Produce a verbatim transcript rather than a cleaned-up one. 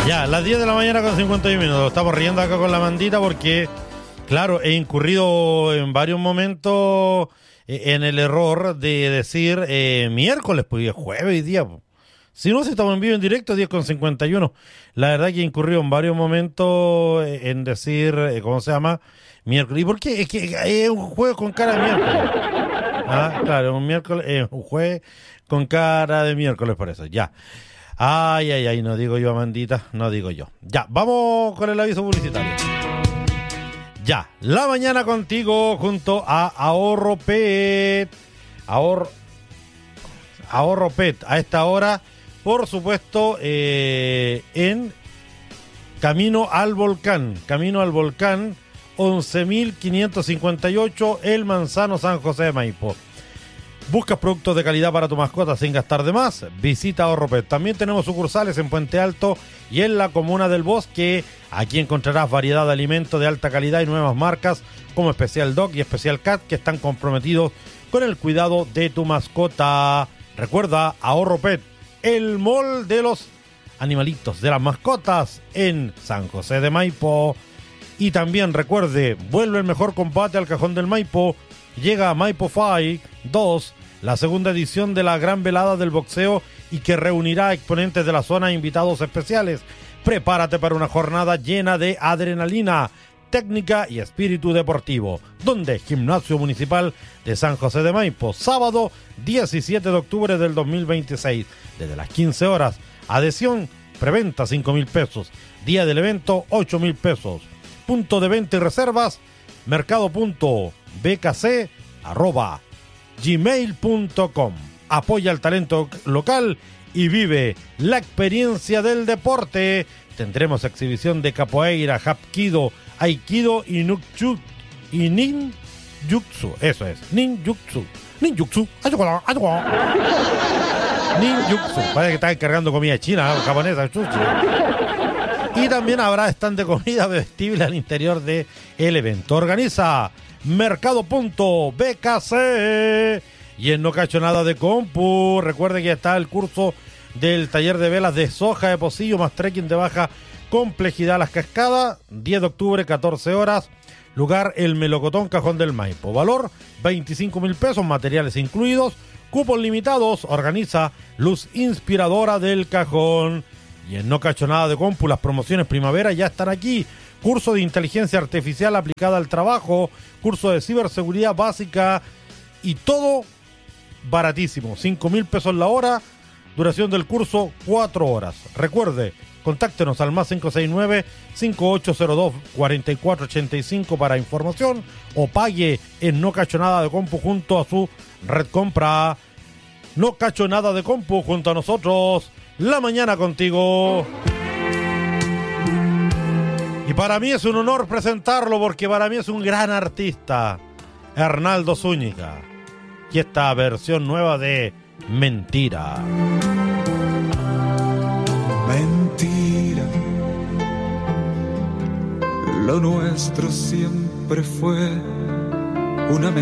Ya, las diez de la mañana con cincuenta y uno minutos. Estamos riendo acá con la Mandita porque, claro, he incurrido en varios momentos en el error de decir eh, miércoles, pues jueves y día. Pues. Si no, si estamos en vivo en directo, diez con cincuenta y uno. La verdad que he incurrido en varios momentos en decir, ¿cómo se llama? Miércoles. ¿Y por qué? Es que es un jueves con cara de miércoles. Ah, claro, un miércoles, eh, un jueves con cara de miércoles, por eso, ya. Ay, ay, ay, no digo yo, Amandita, no digo yo. Ya, vamos con el aviso publicitario. Ya, la mañana contigo junto a Ahorro Pet. Ahorro, Ahorro Pet, a esta hora, por supuesto, eh, en Camino al Volcán. Camino al Volcán, once mil quinientos cincuenta y ocho, El Manzano, San José de Maipo. ¿Buscas productos de calidad para tu mascota sin gastar de más? Visita Ahorro Pet. También tenemos sucursales en Puente Alto y en la Comuna del Bosque. Aquí encontrarás variedad de alimentos de alta calidad y nuevas marcas como Especial Dog y Especial Cat que están comprometidos con el cuidado de tu mascota. Recuerda, Ahorro Pet, el mall de los animalitos, de las mascotas en San José de Maipo. Y también recuerde, vuelve el mejor combate al Cajón del Maipo. Llega a Maipo Fight dos, la segunda edición de la gran velada del boxeo y que reunirá exponentes de la zona e invitados especiales. Prepárate para una jornada llena de adrenalina, técnica y espíritu deportivo. Donde Gimnasio Municipal de San José de Maipo, sábado diecisiete de octubre del dos mil veintiséis, desde las quince horas. Adhesión, preventa cinco mil pesos. Día del evento, ocho mil pesos. Punto de venta y reservas, mercado.bkc arroba gmail punto com. Apoya el talento local y vive la experiencia del deporte. Tendremos exhibición de capoeira, hapkido, aikido y nukchu y ninjutsu. Eso es, ninjutsu. Ninjutsu. Ninjutsu. Parece que está encargando comida china, japonesa, sushi. Y también habrá stand de comida bebestible al interior del evento. Organiza mercado.bkc. Y en No Cacho Nada de Compu, recuerde que ya está el curso del taller de velas de soja de pocillo más trekking de baja complejidad Las Cascadas, diez de octubre, catorce horas, lugar El Melocotón, Cajón del Maipo, valor veinticinco mil pesos, materiales incluidos, cupos limitados, organiza Luz Inspiradora del Cajón. Y en No Cacho Nada de Compu, las promociones primavera ya están aquí. Curso de inteligencia artificial aplicada al trabajo, curso de ciberseguridad básica y todo baratísimo, cinco mil pesos la hora, duración del curso cuatro horas. Recuerde, contáctenos al más cinco seis nueve, cinco ocho cero dos, cuatro cuatro ocho cinco para información o pague en No Cacho Nada de Compu junto a su red compra. No Cacho Nada de Compu junto a nosotros, la mañana contigo. Y para mí es un honor presentarlo porque para mí es un gran artista, Arnaldo Zúñiga. Y esta versión nueva de Mentira. Mentira, lo nuestro siempre fue una mentira.